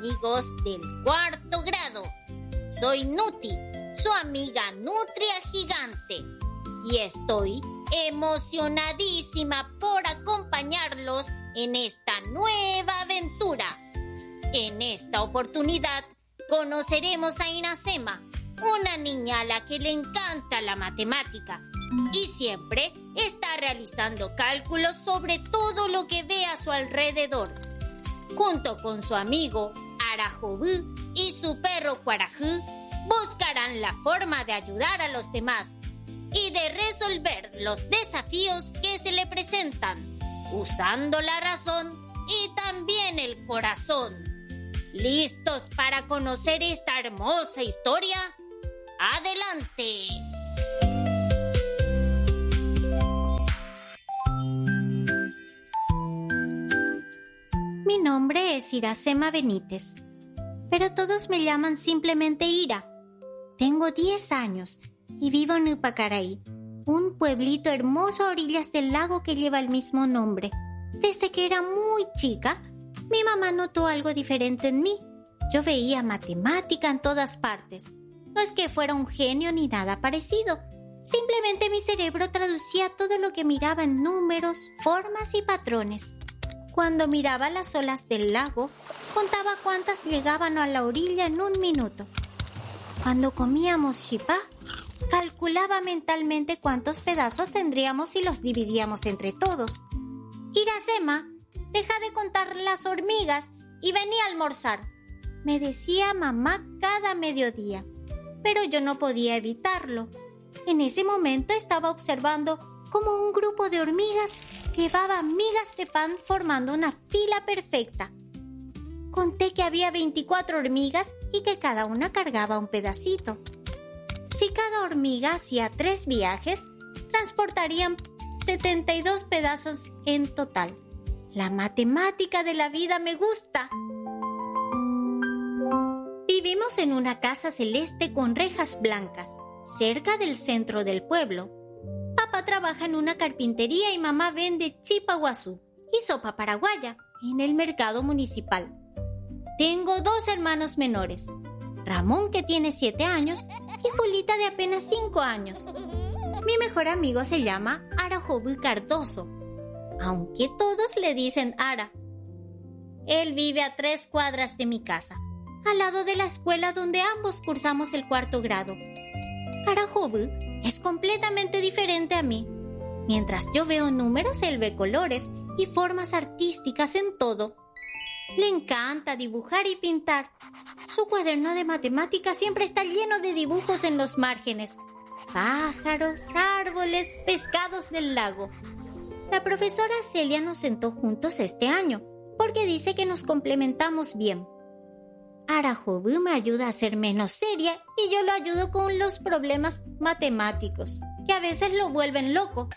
amigos del cuarto grado. Soy Nuti, su amiga nutria gigante, y estoy emocionadísima por acompañarlos en esta nueva aventura. En esta oportunidad conoceremos a Iracema, una niña a la que le encanta la matemática y siempre está realizando cálculos sobre todo lo que ve a su alrededor. Junto con su amigo Arajobú y su perro Cuarajú, buscarán la forma de ayudar a los demás y de resolver los desafíos que se le presentan, usando la razón y también el corazón. ¿Listos para conocer esta hermosa historia? ¡Adelante! Mi nombre es Iracema Benítez, pero todos me llaman simplemente Ira. Tengo 10 años y vivo en Upacaraí, un pueblito hermoso a orillas del lago que lleva el mismo nombre. Desde que era muy chica, mi mamá notó algo diferente en mí. Yo veía matemática en todas partes. No es que fuera un genio ni nada parecido. Simplemente mi cerebro traducía todo lo que miraba en números, formas y patrones. Cuando miraba las olas del lago, contaba cuántas llegaban a la orilla en 1 minuto. Cuando comíamos chipá, calculaba mentalmente cuántos pedazos tendríamos si los dividíamos entre todos. Iracema, deja de contar las hormigas y vení a almorzar, me decía mamá cada mediodía. Pero yo no podía evitarlo. En ese momento estaba observando cómo un grupo de hormigas llevaba migas de pan formando una fila perfecta. Conté que había 24 hormigas y que cada una cargaba un pedacito. Si cada hormiga hacía 3 viajes, transportarían 72 pedazos en total. La matemática de la vida me gusta. Vivimos en una casa celeste con rejas blancas, cerca del centro del pueblo. Papá trabaja en una carpintería y mamá vende chipa guazú y sopa paraguaya en el mercado municipal. Tengo 2 hermanos menores, Ramón, que tiene 7 años, y Julita, de apenas 5 años. Mi mejor amigo se llama Arajobú Cardoso, aunque todos le dicen Ara. Él vive a 3 cuadras de mi casa, al lado de la escuela donde ambos cursamos el cuarto grado. Arajobú es completamente diferente a mí. Mientras yo veo números, él ve colores y formas artísticas en todo. Le encanta dibujar y pintar. Su cuaderno de matemáticas siempre está lleno de dibujos en los márgenes. Pájaros, árboles, pescados del lago. La profesora Celia nos sentó juntos este año porque dice que nos complementamos bien. Arajobú me ayuda a ser menos seria y yo lo ayudo con los problemas matemáticos, que a veces lo vuelven loco.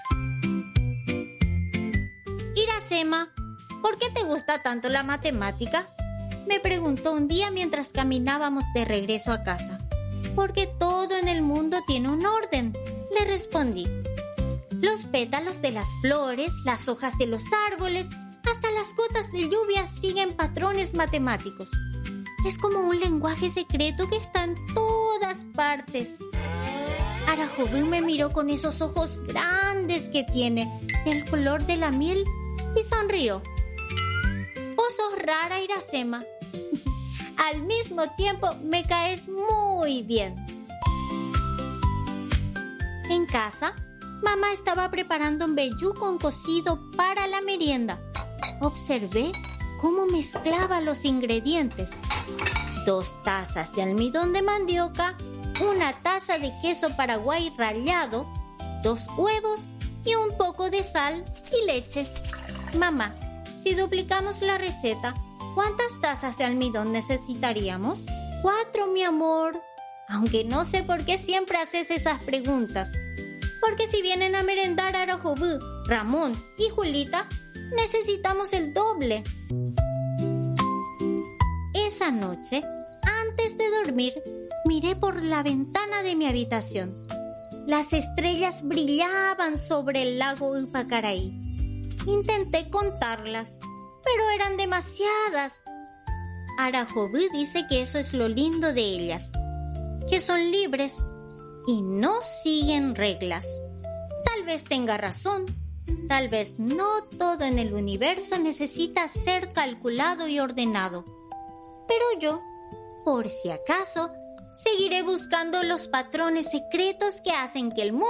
Iracema, ¿por qué te gusta tanto la matemática?, me preguntó un día mientras caminábamos de regreso a casa. Porque todo en el mundo tiene un orden, le respondí. Los pétalos de las flores, las hojas de los árboles, hasta las gotas de lluvia siguen patrones matemáticos. Es como un lenguaje secreto que está en todas partes. Arajobú me miró con esos ojos grandes que tiene, del color de la miel, y sonrió. Vos sos rara, Iracema. Al mismo tiempo me caes muy bien. En casa, mamá estaba preparando un mbejú con cocido para la merienda. Observé cómo mezclaba los ingredientes. 2 tazas de almidón de mandioca, 1 taza de queso paraguay rallado, 2 huevos y un poco de sal y leche. Mamá, si duplicamos la receta, ¿cuántas tazas de almidón necesitaríamos? 4, mi amor. Aunque no sé por qué siempre haces esas preguntas. Porque si vienen a merendar Arajobú, Ramón y Julita, necesitamos el doble. Esa noche, antes de dormir, miré por la ventana de mi habitación. Las estrellas brillaban sobre el lago Upacaraí. Intenté contarlas, pero eran demasiadas. Arajobu dice que eso es lo lindo de ellas, que son libres y no siguen reglas. Tal vez tenga razón, tal vez no todo en el universo necesita ser calculado y ordenado. Pero yo, por si acaso, seguiré buscando los patrones secretos que hacen que el mundo